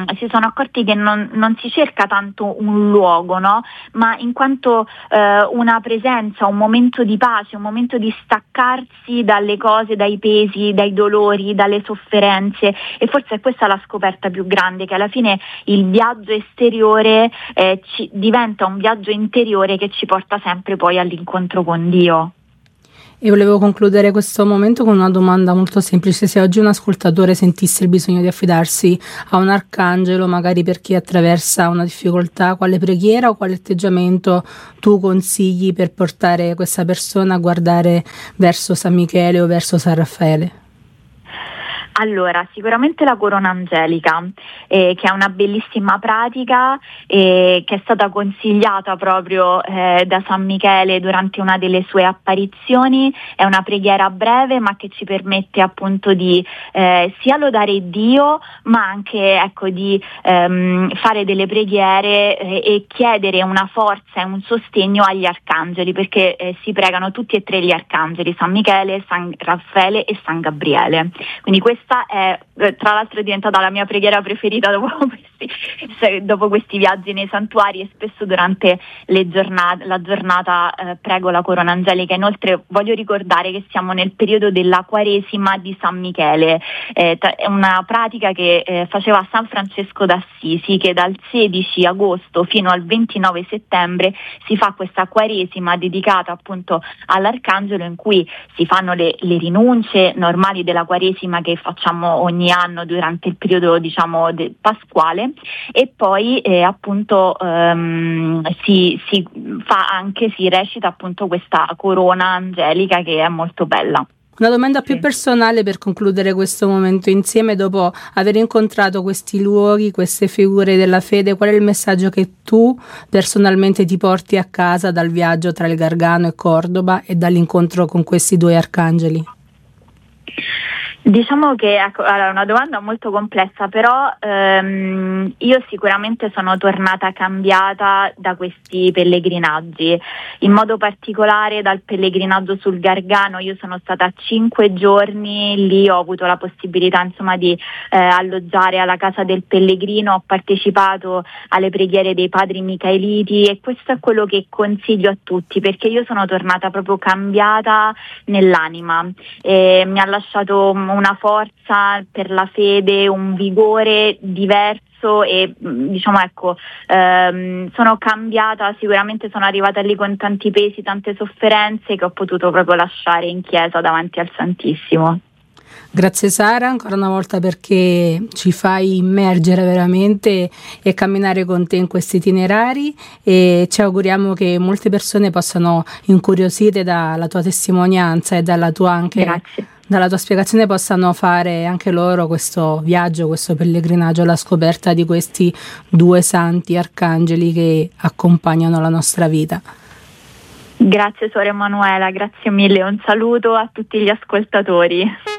si sono accorti che non si cerca tanto un luogo, no? Ma in quanto una presenza, un momento di pace, un momento di staccarsi dalle cose, dai pesi, dai dolori, dalle sofferenze, e forse è questa la scoperta più grande, che alla fine il viaggio esteriore diventa un viaggio interiore che ci porta sempre poi all'incontro con Dio. E volevo concludere questo momento con una domanda molto semplice: se oggi un ascoltatore sentisse il bisogno di affidarsi a un arcangelo, magari per chi attraversa una difficoltà, quale preghiera o quale atteggiamento tu consigli per portare questa persona a guardare verso San Michele o verso San Raffaele? Allora, sicuramente la corona angelica, che è una bellissima pratica che è stata consigliata proprio da San Michele durante una delle sue apparizioni. È una preghiera breve, ma che ci permette appunto di sia lodare Dio, ma anche di fare delle preghiere e chiedere una forza e un sostegno agli arcangeli, perché si pregano tutti e tre gli arcangeli: San Michele, San Raffaele e San Gabriele. Quindi questa è, tra l'altro, è diventata la mia preghiera preferita dopo questi viaggi nei santuari, e spesso durante la giornata prego la corona angelica. Inoltre voglio ricordare che siamo nel periodo della Quaresima di San Michele, è una pratica che faceva San Francesco d'Assisi, che dal 16 agosto fino al 29 settembre si fa questa Quaresima dedicata appunto all'arcangelo, in cui si fanno le rinunce normali della Quaresima che facciamo ogni anno durante il periodo pasquale, e poi appunto si recita appunto questa corona angelica, che è molto bella. Una domanda più personale per concludere questo momento insieme: dopo aver incontrato questi luoghi, queste figure della fede, qual è il messaggio che tu personalmente ti porti a casa dal viaggio tra il Gargano e Cordoba e dall'incontro con questi due arcangeli? Diciamo che è una domanda molto complessa, però io sicuramente sono tornata cambiata da questi pellegrinaggi, in modo particolare dal pellegrinaggio sul Gargano. Io sono stata 5 giorni lì, ho avuto la possibilità di alloggiare alla casa del pellegrino, ho partecipato alle preghiere dei padri micaeliti, e questo è quello che consiglio a tutti, perché io sono tornata proprio cambiata nell'anima, mi ha lasciato una forza per la fede, un vigore diverso, e sono cambiata. Sicuramente sono arrivata lì con tanti pesi, tante sofferenze, che ho potuto proprio lasciare in chiesa davanti al Santissimo. Grazie Sara ancora una volta, perché ci fai immergere veramente e camminare con te in questi itinerari, e ci auguriamo che molte persone possano, incuriosite dalla tua testimonianza e dalla tua spiegazione, possano fare anche loro questo viaggio, questo pellegrinaggio alla scoperta di questi due santi arcangeli che accompagnano la nostra vita. Grazie Suor Emanuela, grazie mille, un saluto a tutti gli ascoltatori.